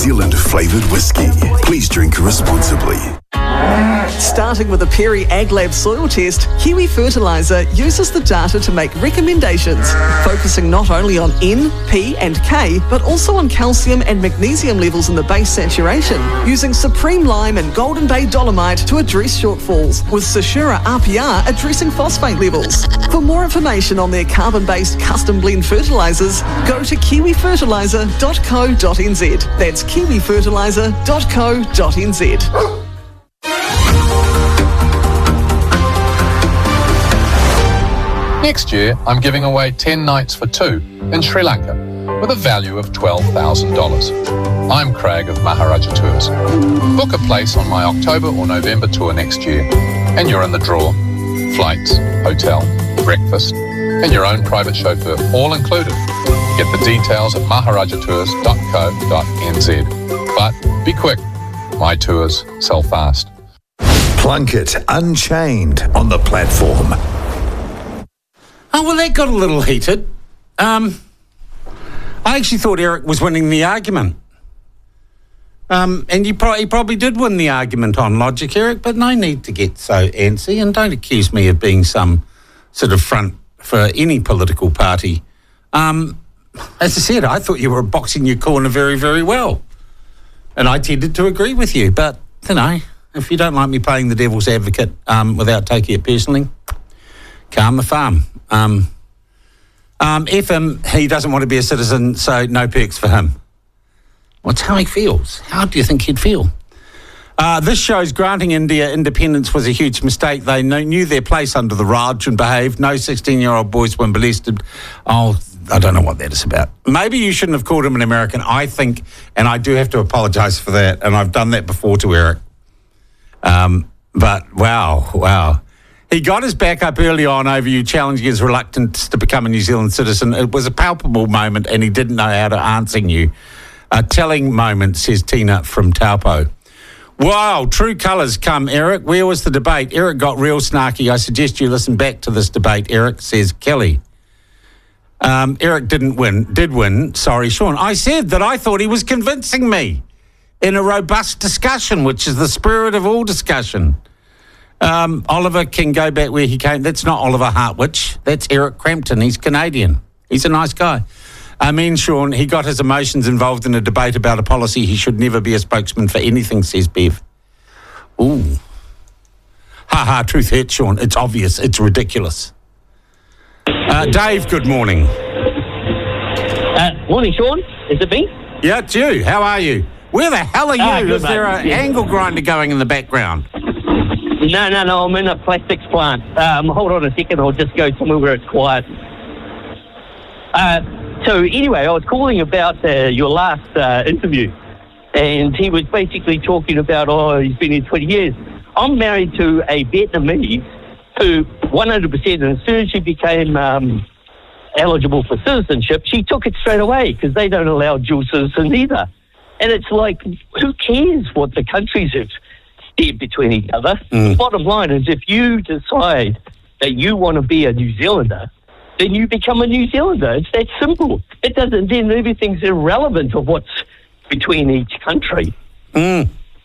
Zealand flavoured whiskey. Please drink responsibly. Starting with a Perry AgLab soil test, Kiwi Fertiliser uses the data to make recommendations, focusing not only on N, P and K, but also on calcium and magnesium levels in the base saturation, using Supreme Lime and Golden Bay Dolomite to address shortfalls, with Sashura RPR addressing phosphate levels. For more information on their carbon-based custom blend fertilisers, go to kiwifertiliser.co.nz. That's kiwifertiliser.co.nz. Next year, I'm giving away 10 nights for two in Sri Lanka with a value of $12,000. I'm Craig of Maharaja Tours. Book a place on my October or November tour next year, and you're in the draw. Flights, hotel, breakfast, and your own private chauffeur, all included. Get the details at maharajatours.co.nz. But be quick, my tours sell fast. Plunkett Unchained on the platform. Oh, well, that got a little heated. I actually thought Eric was winning the argument. And he probably did win the argument on logic, Eric, but no need to get so antsy, and don't accuse me of being some sort of front for any political party. As I said, I thought you were boxing your corner very, very well. And I tended to agree with you, but, you know, if you don't like me playing the devil's advocate without taking it personally, calm the farm. If he doesn't want to be a citizen, so no perks for him. What's how he feels? How do you think he'd feel? This shows granting India independence was a huge mistake. They knew their place under the Raj and behaved. No 16-year-old boys were molested. Oh, I don't know what that is about. Maybe you shouldn't have called him an American, I think, and I do have to apologise for that, and I've done that before to Eric. But, wow. He got his back up early on over you challenging his reluctance to become a New Zealand citizen. It was a palpable moment, and he didn't know how to answer you. A telling moment, says Tina from Taupo. Wow, true colours come, Eric. Where was the debate? Eric got real snarky. I suggest you listen back to this debate, Eric, says Kelly. Eric did win. Sorry, Sean. I said that I thought he was convincing me in a robust discussion, which is the spirit of all discussion. Oliver can go back where he came. That's not Oliver Hartwich. That's Eric Crampton. He's Canadian. He's a nice guy. I mean, Sean, he got his emotions involved in a debate about a policy. He should never be a spokesman for anything, says Bev. Ooh. Truth hurts, Sean. It's obvious. It's ridiculous. Dave, good morning. Morning, Sean. Is it me? Yeah, it's you. How are you? Where the hell are you? Good, Is there an angle grinder going in the background? No. I'm in a plastics plant. Hold on a second. I'll just go somewhere where it's quiet. So anyway, I was calling about your last interview, and he was basically talking about, he's been here 20 years. I'm married to a Vietnamese who 100%, and as soon as she became eligible for citizenship, she took it straight away because they don't allow dual citizens either. And it's like, who cares what the countries have steered between each other? The bottom line is, if you decide that you want to be a New Zealander, then you become a New Zealander. It's that simple. It doesn't, then everything's irrelevant of what's between each country. Okay.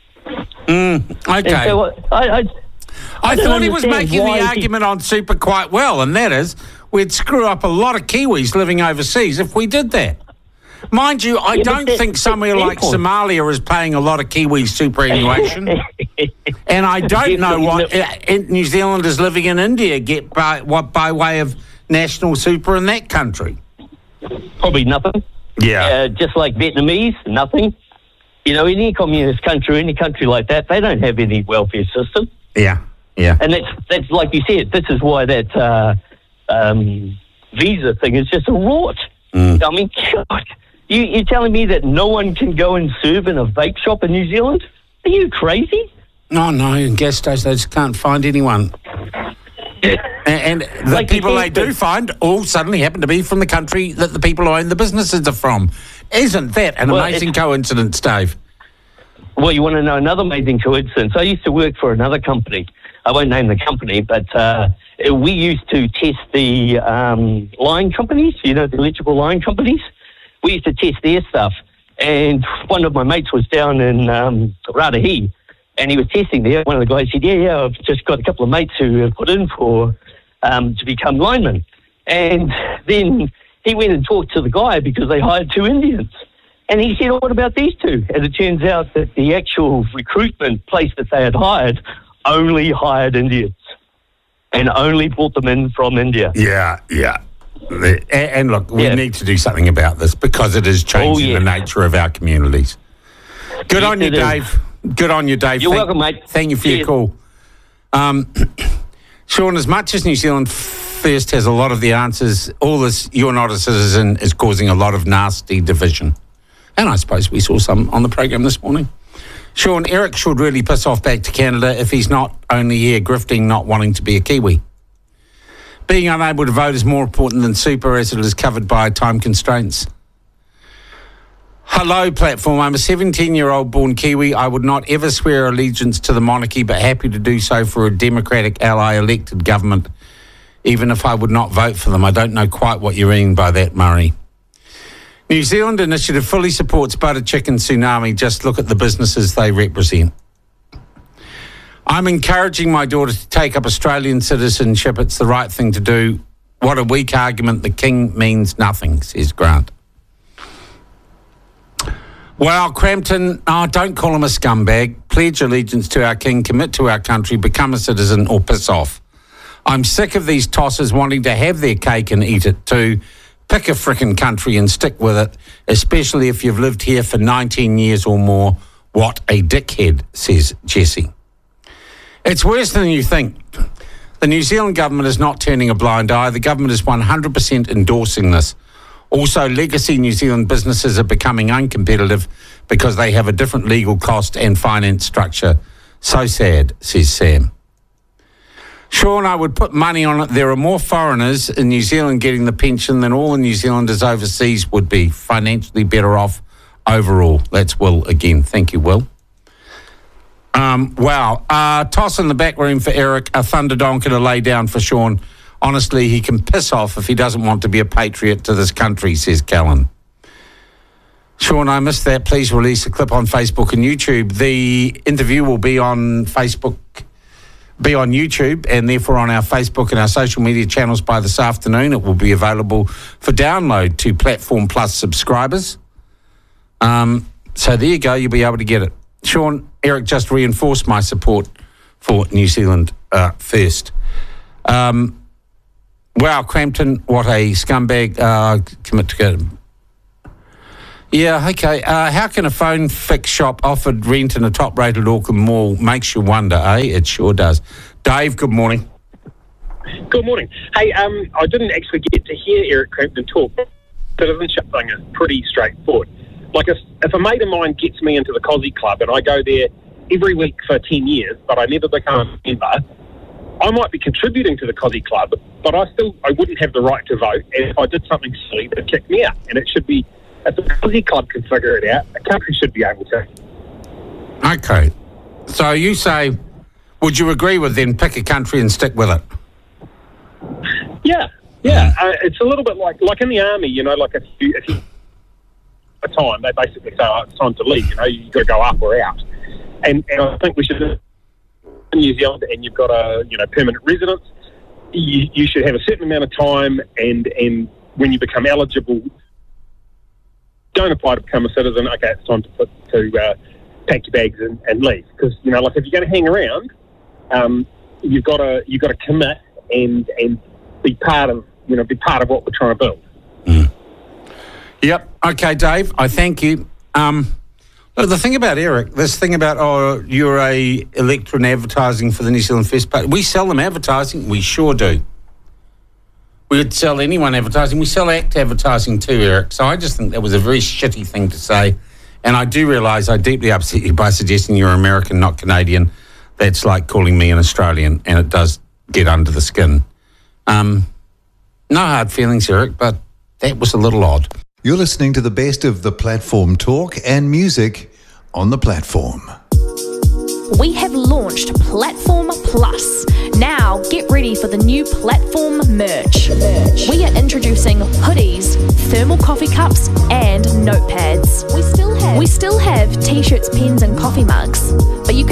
So I thought he was making the argument on super quite well, and that is, we'd screw up a lot of Kiwis living overseas if we did that. Mind you, I don't think somewhere like Somalia is paying a lot of Kiwi superannuation. And I don't know what New Zealanders living in India get by way of national super in that country. Probably nothing. Yeah. Just like Vietnamese, nothing. You know, any communist country, any country like that, they don't have any welfare system. Yeah. And that's like you said, this is why that visa thing is just a rort. I mean, God, you're telling me that no one can go and serve in a vape shop in New Zealand? Are you crazy? No, in gas stations, they just can't find anyone. And the like people they do find all suddenly happen to be from the country that the people who own the businesses are from. Isn't that an amazing coincidence, Dave? Well, you want to know another amazing coincidence? I used to work for another company. I won't name the company, but we used to test the line companies, you know, the electrical line companies. We used to test their stuff. And one of my mates was down in Ratahi, and he was testing there. One of the guys said, yeah, I've just got a couple of mates who have put in for to become linemen. And then he went and talked to the guy because they hired 2 Indians. And he said, what about these 2? And it turns out that the actual recruitment place that they had hired only hired Indians and only brought them in from India. Yeah. And look, we need to do something about this because it is changing the nature of our communities. Good on you, Dave. Good on you, Dave. You're welcome, mate. Thank you for your call. Sean, as much as New Zealand First has a lot of the answers, all this "you're not a citizen" is causing a lot of nasty division. And I suppose we saw some on the program this morning. Sean, Eric should really piss off back to Canada if he's not only here grifting, not wanting to be a Kiwi. Being unable to vote is more important than super, as it is covered by time constraints. Hello, platform. I'm a 17-year-old born Kiwi. I would not ever swear allegiance to the monarchy, but happy to do so for a democratic ally elected government, even if I would not vote for them. I don't know quite what you mean by that, Murray. New Zealand Initiative fully supports butter chicken tsunami. Just look at the businesses they represent. I'm encouraging my daughter to take up Australian citizenship. It's the right thing to do. What a weak argument. The king means nothing, says Grant. Well, Crampton, don't call him a scumbag. Pledge allegiance to our king, commit to our country, become a citizen or piss off. I'm sick of these tossers wanting to have their cake and eat it too. Pick a frickin' country and stick with it, especially if you've lived here for 19 years or more. What a dickhead, says Jesse. It's worse than you think. The New Zealand government is not turning a blind eye. The government is 100% endorsing this. Also, legacy New Zealand businesses are becoming uncompetitive because they have a different legal cost and finance structure. So sad, says Sam. Sean, I would put money on it. There are more foreigners in New Zealand getting the pension than all the New Zealanders overseas would be. Financially better off overall. That's Will again. Thank you, Will. Toss in the back room for Eric, a thunderdonker to lay down for Sean. Honestly, he can piss off if he doesn't want to be a patriot to this country, says Callan. Sean, I missed that. Please release a clip on Facebook and YouTube. The interview will be on YouTube, and therefore on our Facebook and our social media channels by this afternoon. It will be available for download to Platform Plus subscribers. So there you go. You'll be able to get it. Sean, Eric just reinforced my support for New Zealand First. Wow, Crampton, what a scumbag. Commit to go. Yeah, okay. How can a phone fix shop offered rent in a top-rated Auckland mall? Makes you wonder, eh? It sure does. Dave, good morning. Good morning. Hey, I didn't actually get to hear Eric Crampton talk. Citizenship thing is pretty straightforward. Like if a mate of mine gets me into the Cozzy Club and I go there every week for 10 years, but I never become a member, I might be contributing to the Cozzy Club, but I wouldn't have the right to vote. And if I did something silly, they'd kick me out. And it should be, if the Cozzy Club can figure it out, a country should be able to. Okay. So you say, would you agree with then pick a country and stick with it? Yeah. It's a little bit like in the army, you know, like if you a time, they basically say, it's time to leave, you know, you've got to go up or out. And I think we should, in New Zealand, and you've got a, permanent residence, you should have a certain amount of time, and when you become eligible, don't apply to become a citizen. Okay, it's time to pack your bags and leave, because if you're going to hang around, you've got to commit and be part of what we're trying to build. Yep. Okay, Dave, I thank you. Look, the thing about Eric, this thing about, you're a electorate in advertising for the New Zealand First Party. We sell them advertising. We sure do. We would sell anyone advertising. We sell ACT advertising too, Eric. So I just think that was a very shitty thing to say. And I do realise I deeply upset you by suggesting you're American, not Canadian. That's like calling me an Australian, and it does get under the skin. No hard feelings, Eric, but that was a little odd. You're listening to the best of the platform talk and music on the platform. We have launched Platform Plus. Now get ready for the new Platform merch. We are introducing hoodies, thermal coffee cups and notepads. We still have We still have t-shirts, pens and coffee mugs, but you can